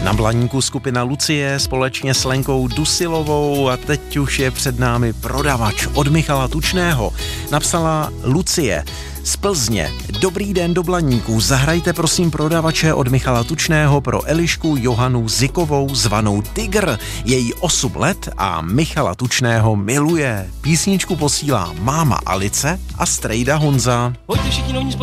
Na Blaníku skupina Lucie společně s Lenkou Dusilovou a teď už je před námi Prodavač od Michala Tučného. Napsala Lucie z Plzně. Dobrý den do Blaníku, zahrajte prosím Prodavače od Michala Tučného pro Elišku Johanu Zikovou zvanou Tygr. Její 8 let a Michala Tučného miluje. Písničku posílá máma Alice a strejda Honza. Pojďte všichni